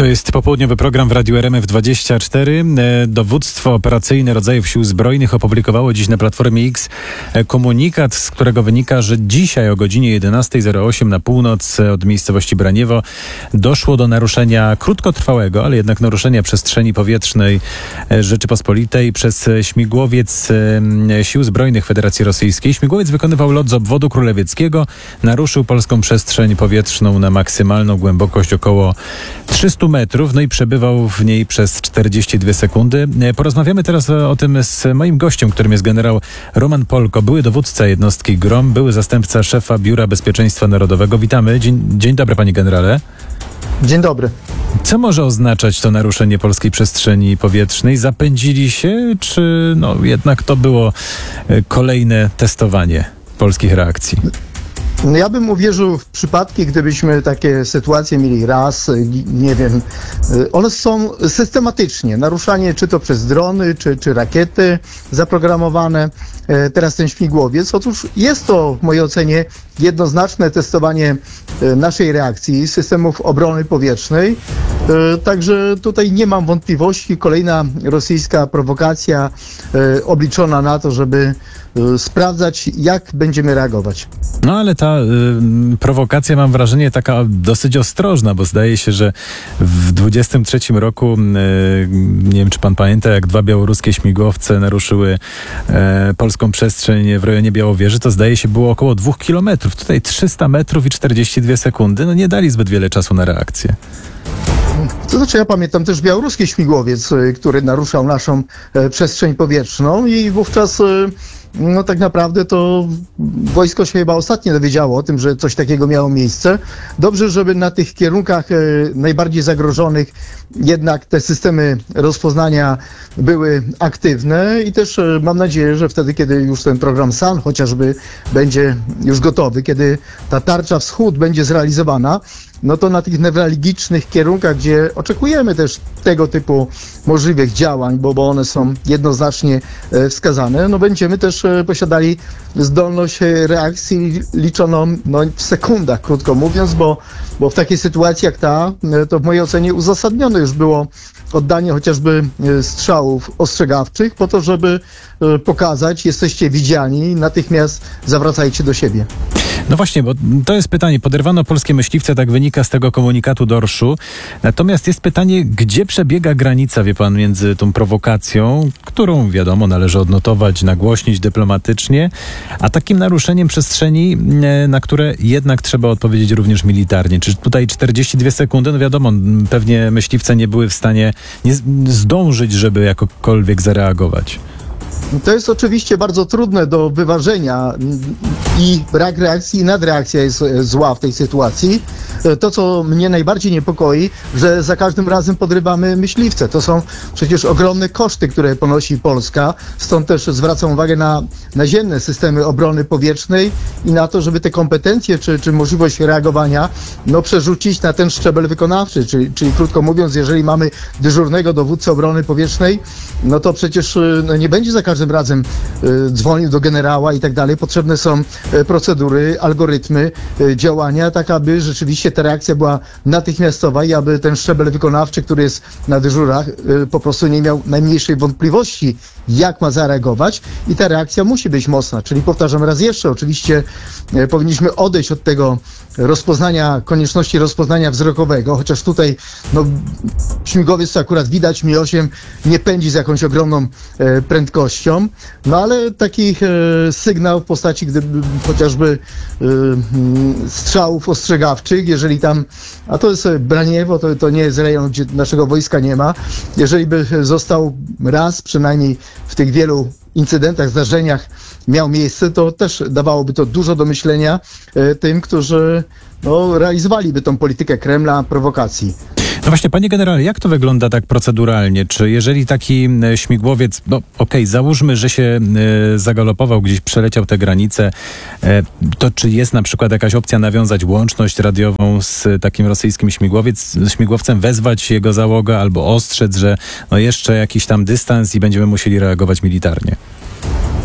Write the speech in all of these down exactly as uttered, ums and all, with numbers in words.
To jest popołudniowy program w Radiu R M F dwadzieścia cztery. Dowództwo operacyjne rodzajów sił zbrojnych opublikowało dziś na Platformie X komunikat, z którego wynika, że dzisiaj o godzinie jedenasta zero osiem na północ od miejscowości Braniewo doszło do naruszenia krótkotrwałego, ale jednak naruszenia przestrzeni powietrznej Rzeczypospolitej przez śmigłowiec Sił Zbrojnych Federacji Rosyjskiej. Śmigłowiec wykonywał lot z obwodu królewieckiego, naruszył polską przestrzeń powietrzną na maksymalną głębokość około trzysta metrów, no i przebywał w niej przez czterdzieści dwie sekundy. Porozmawiamy teraz o, o tym z moim gościem, którym jest generał Roman Polko, były dowódca jednostki GROM, były zastępca szefa Biura Bezpieczeństwa Narodowego. Witamy. Dzień, dzień dobry, panie generale. Dzień dobry. Co może oznaczać to naruszenie polskiej przestrzeni powietrznej? Zapędzili się, czy no jednak to było kolejne testowanie polskich reakcji? No ja bym uwierzył w przypadki, gdybyśmy takie sytuacje mieli raz, nie wiem, one są systematycznie, naruszanie czy to przez drony, czy, czy rakiety zaprogramowane, teraz ten śmigłowiec. Otóż jest to w mojej ocenie jednoznaczne testowanie naszej reakcji, systemów obrony powietrznej, także tutaj nie mam wątpliwości, kolejna rosyjska prowokacja obliczona na to, żeby sprawdzać, jak będziemy reagować. No ale ta y, prowokacja, mam wrażenie, taka dosyć ostrożna, bo zdaje się, że w dwudziestym trzecim roku, y, nie wiem czy pan pamięta, jak dwa białoruskie śmigłowce naruszyły y, polską przestrzeń w rejonie Białowieży, to zdaje się było około dwóch kilometrów. Tutaj trzysta metrów i czterdzieści dwie sekundy. No nie dali zbyt wiele czasu na reakcję. To znaczy ja pamiętam też białoruski śmigłowiec, który naruszał naszą e, przestrzeń powietrzną i wówczas e, no tak naprawdę to wojsko się chyba ostatnio dowiedziało o tym, że coś takiego miało miejsce. Dobrze, żeby na tych kierunkach e, najbardziej zagrożonych jednak te systemy rozpoznania były aktywne i też e, mam nadzieję, że wtedy, kiedy już ten program S A N chociażby będzie już gotowy, kiedy ta tarcza wschód będzie zrealizowana, no to na tych newralgicznych kierunkach, gdzie oczekujemy też tego typu możliwych działań, bo, bo one są jednoznacznie e, wskazane, no będziemy też e, posiadali zdolność reakcji liczoną no, w sekundach, krótko mówiąc, bo, bo w takiej sytuacji jak ta, e, to w mojej ocenie uzasadnione już było oddanie chociażby e, strzałów ostrzegawczych po to, żeby e, pokazać, jesteście widziani, natychmiast zawracajcie do siebie. No właśnie, bo to jest pytanie. Poderwano polskie myśliwce, tak wynika z tego komunikatu dorszu. Natomiast jest pytanie, gdzie przebiega granica, wie pan, między tą prowokacją, którą wiadomo należy odnotować, nagłośnić dyplomatycznie, a takim naruszeniem przestrzeni, na które jednak trzeba odpowiedzieć również militarnie. Czy tutaj czterdzieści dwie sekundy, no wiadomo, pewnie myśliwce nie były w stanie nie zdążyć, żeby jakokolwiek zareagować. To jest oczywiście bardzo trudne do wyważenia i brak reakcji i nadreakcja jest zła w tej sytuacji. To, co mnie najbardziej niepokoi, że za każdym razem podrywamy myśliwce. To są przecież ogromne koszty, które ponosi Polska. Stąd też zwracam uwagę na naziemne systemy obrony powietrznej i na to, żeby te kompetencje czy, czy możliwość reagowania no, przerzucić na ten szczebel wykonawczy. Czyli, czyli krótko mówiąc, jeżeli mamy dyżurnego dowódcę obrony powietrznej, no to przecież no, nie będzie za każdym razem y, dzwonił do generała i tak dalej. Potrzebne są y, procedury, algorytmy y, działania, tak aby rzeczywiście ta reakcja była natychmiastowa i aby ten szczebel wykonawczy, który jest na dyżurach, y, po prostu nie miał najmniejszej wątpliwości, jak ma zareagować i ta reakcja musi być mocna. Czyli powtarzam raz jeszcze, oczywiście y, powinniśmy odejść od tego rozpoznania, konieczności rozpoznania wzrokowego, chociaż tutaj no, śmigłowiec, co akurat widać, Mi osiem nie pędzi z jakąś ogromną e, prędkością, no ale taki e, sygnał w postaci gdyby chociażby e, strzałów ostrzegawczych, jeżeli tam, a to jest Braniewo, to, to nie jest rejon, gdzie naszego wojska nie ma, jeżeli by został raz przynajmniej w tych wielu incydentach, zdarzeniach miał miejsce, to też dawałoby to dużo do myślenia e, tym, którzy no, realizowaliby tą politykę Kremla, prowokacji. No właśnie, panie generale, jak to wygląda tak proceduralnie? Czy jeżeli taki śmigłowiec, no okej, okay, załóżmy, że się y, zagalopował, gdzieś przeleciał te granice, y, to czy jest na przykład jakaś opcja nawiązać łączność radiową z takim rosyjskim śmigłowiec, śmigłowcem, wezwać jego załogę albo ostrzec, że no jeszcze jakiś tam dystans i będziemy musieli reagować militarnie?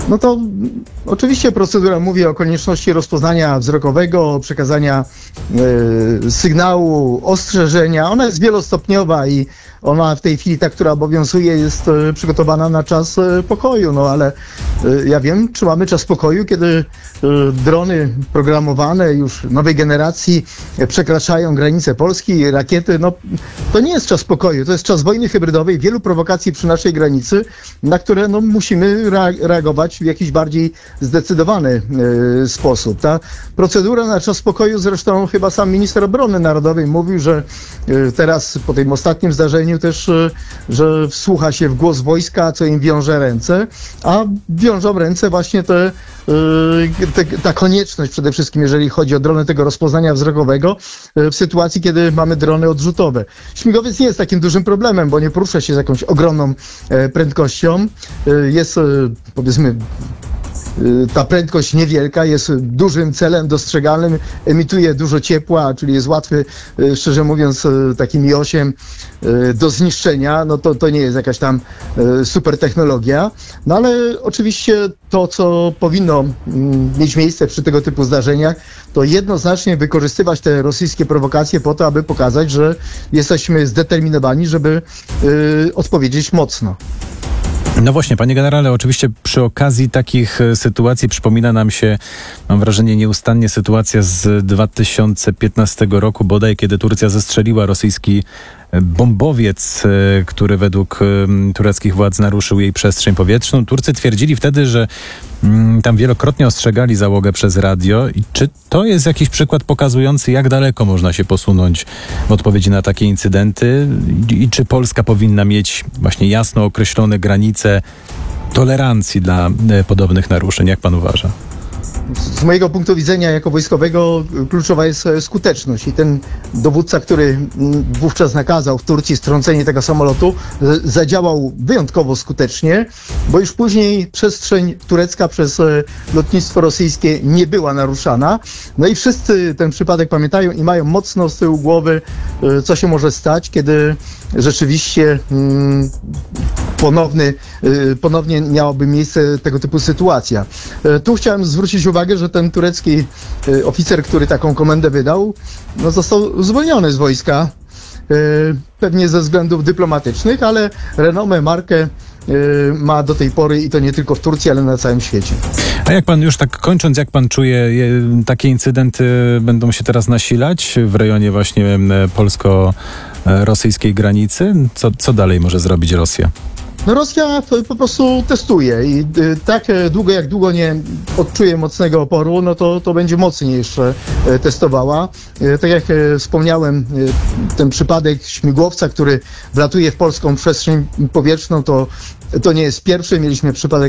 No to oczywiście procedura mówi o konieczności rozpoznania wzrokowego, przekazania e, sygnału, ostrzeżenia. Ona jest wielostopniowa i ona w tej chwili, ta, która obowiązuje, jest e, przygotowana na czas e, pokoju. No ale e, ja wiem, czy mamy czas pokoju, kiedy e, drony programowane już nowej generacji e, przekraczają granice Polski, rakiety. No to nie jest czas pokoju, to jest czas wojny hybrydowej, wielu prowokacji przy naszej granicy, na które no, musimy rea- reagować w jakiś bardziej zdecydowany e, sposób. Ta procedura na czas pokoju, zresztą chyba sam minister obrony narodowej mówił, że e, teraz po tym ostatnim zdarzeniu też, e, że wsłucha się w głos wojska, co im wiąże ręce, a wiążą ręce właśnie te, e, te, ta konieczność przede wszystkim, jeżeli chodzi o drony tego rozpoznania wzrokowego, e, w sytuacji, kiedy mamy drony odrzutowe. Śmigłowiec nie jest takim dużym problemem, bo nie porusza się z jakąś ogromną e, prędkością. E, jest, e, powiedzmy, ta prędkość niewielka, jest dużym celem dostrzegalnym, emituje dużo ciepła, czyli jest łatwy, szczerze mówiąc, taki Mi osiem do zniszczenia. No to, to nie jest jakaś tam super technologia. No ale oczywiście to, co powinno mieć miejsce przy tego typu zdarzeniach, to jednoznacznie wykorzystywać te rosyjskie prowokacje po to, aby pokazać, że jesteśmy zdeterminowani, żeby odpowiedzieć mocno. No właśnie, panie generale, oczywiście przy okazji takich sytuacji przypomina nam się, mam wrażenie, nieustannie sytuacja z dwa tysiące piętnastego roku bodaj, kiedy Turcja zestrzeliła rosyjski bombowiec, który według tureckich władz naruszył jej przestrzeń powietrzną. Turcy twierdzili wtedy, że tam wielokrotnie ostrzegali załogę przez radio. I czy to jest jakiś przykład pokazujący, jak daleko można się posunąć w odpowiedzi na takie incydenty? I czy Polska powinna mieć właśnie jasno określone granice tolerancji dla podobnych naruszeń? Jak pan uważa? Z mojego punktu widzenia jako wojskowego kluczowa jest skuteczność i ten dowódca, który wówczas nakazał w Turcji strącenie tego samolotu, zadziałał wyjątkowo skutecznie, bo już później przestrzeń turecka przez lotnictwo rosyjskie nie była naruszana. No i wszyscy ten przypadek pamiętają i mają mocno z tyłu głowy, co się może stać, kiedy rzeczywiście hmm, ponowny, ponownie miałaby miejsce tego typu sytuacja. Tu chciałem zwrócić uwagę, że ten turecki oficer, który taką komendę wydał, no został zwolniony z wojska, pewnie ze względów dyplomatycznych, ale renomę, markę ma do tej pory i to nie tylko w Turcji, ale na całym świecie. A jak pan, już tak kończąc, jak pan czuje, takie incydenty będą się teraz nasilać w rejonie właśnie polsko-rosyjskiej granicy? Co, co dalej może zrobić Rosja? No Rosja po prostu testuje i tak długo jak długo nie odczuje mocnego oporu, no to, to będzie mocniej jeszcze testowała. Tak jak wspomniałem, ten przypadek śmigłowca, który wlatuje w polską przestrzeń powietrzną, to to nie jest pierwszy. Mieliśmy przypadek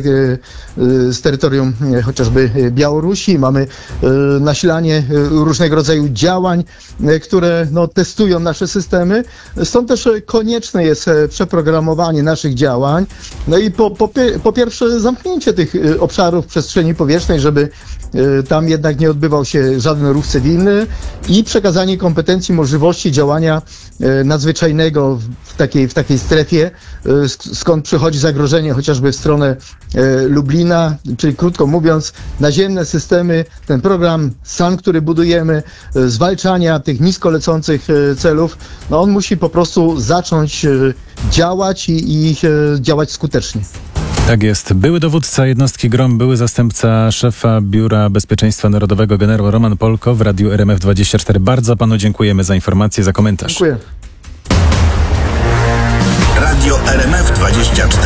z terytorium chociażby Białorusi. Mamy nasilanie różnego rodzaju działań, które no, testują nasze systemy. Stąd też konieczne jest przeprogramowanie naszych działań. No i po, po, po pierwsze zamknięcie tych obszarów przestrzeni powietrznej, żeby tam jednak nie odbywał się żaden ruch cywilny i przekazanie kompetencji, możliwości działania nadzwyczajnego w takiej, w takiej strefie, skąd przychodzi zagrożenie chociażby w stronę Lublina, czyli krótko mówiąc, naziemne systemy, ten program S A N, który budujemy, zwalczania tych nisko lecących celów, no on musi po prostu zacząć działać i, i działać skutecznie. Tak jest. Były dowódca jednostki GROM, były zastępca szefa Biura Bezpieczeństwa Narodowego generał Roman Polko w Radiu R M F dwadzieścia cztery. Bardzo panu dziękujemy za informację, za komentarz. Dziękuję. Radio R M F dwadzieścia cztery.